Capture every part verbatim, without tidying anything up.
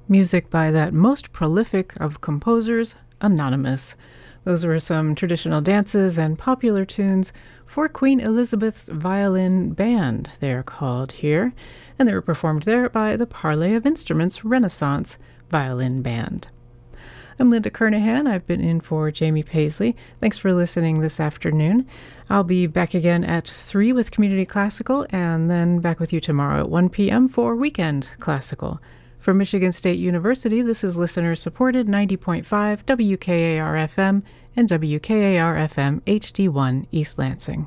Music by that most prolific of composers, Anonymous. Those were some traditional dances and popular tunes for Queen Elizabeth's Violin Band, they're called here, and they were performed there by the Parley of Instruments Renaissance Violin Band. I'm Linda Kernahan. I've been in for Jamie Paisley. Thanks for listening this afternoon. I'll be back again at three with Community Classical, and then back with you tomorrow at one p.m. for Weekend Classical. From Michigan State University, this is listener-supported ninety point five W K A R F M and W K A R F M H D one East Lansing.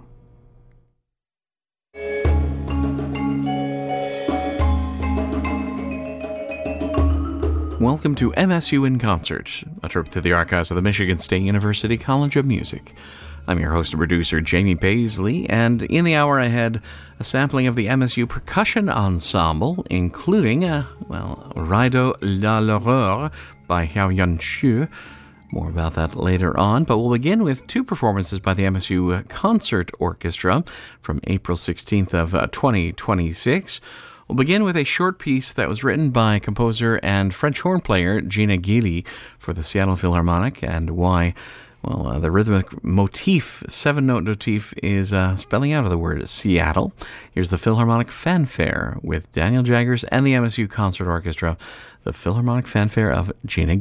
Welcome to M S U in Concert, a trip through the archives of the Michigan State University College of Music. I'm your host and producer, Jamie Paisley, and in the hour ahead, a sampling of the M S U Percussion Ensemble, including, uh, well, Rideau La l'Horreur by Xiao Yunshu. More about that later on, but we'll begin with two performances by the M S U Concert Orchestra from April sixteenth of uh, twenty twenty-six. We'll begin with a short piece that was written by composer and French horn player Gina Geely for the Seattle Philharmonic, and why, well, uh, the rhythmic motif, seven-note motif, is uh, spelling out of the word Seattle. Here's the Philharmonic Fanfare with Daniel Jaggers and the M S U Concert Orchestra, the Philharmonic Fanfare of Gina Geely.